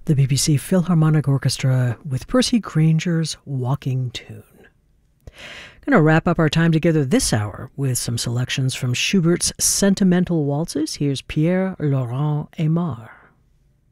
The BBC Philharmonic Orchestra with Percy Granger's Walking Tune. Going to wrap up our time together this hour with some selections from Schubert's Sentimental Waltzes. Here's Pierre Laurent Aimard.